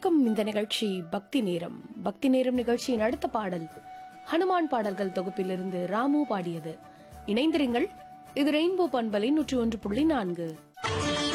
வணக்கம். இந்த நிகழ்ச்சி பக்தி நேரம். பக்தி நேரம் நிகழ்ச்சியின் அடுத்த பாடல் ஹனுமான் பாடல்கள் தொகுப்பிலிருந்து ராமு பாடியது. இணைந்திருங்கள். இது ரெயின்போ பண்பலை 101.4.